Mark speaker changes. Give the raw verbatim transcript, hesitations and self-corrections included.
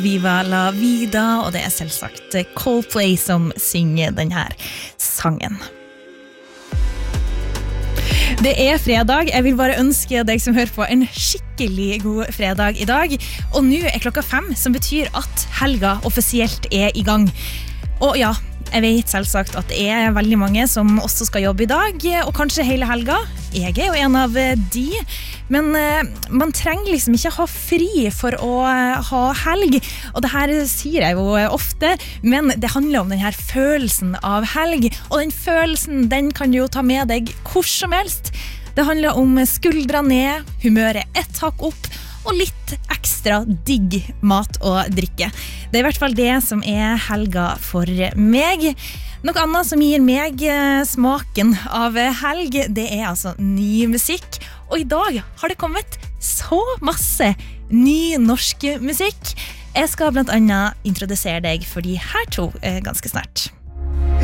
Speaker 1: Viva la vida, og det er selvsagt Coldplay som synger denne sangen. Det er fredag, jeg vil bare ønske deg som hører på en skikkelig god fredag i dag. Og nå er klokka fem, som betyr at helga offisielt er i gang. Og ja, jeg vet selvsagt at det er veldig mange som også skal jobbe i dag, og kanskje hele helga. Jeg er jo en av de, men man trenger liksom ikke ha fri for å ha helg. Og det her sier jeg jo ofte, men det handler om den her følelsen av helg. Og den følelsen, den kan du jo ta med deg hvor som helst. Det handler om skuldra ned, humøret ett hakk opp, og litt ekstra digg mat og drikke. Det er i hvert fall det som er helga for meg. Noe annet som gir meg smaken av helg, det er altså ny musikk. Og i dag har det kommet så masse ny norsk musikk. Jeg skal blant annet introdusere deg for de her to ganske snart.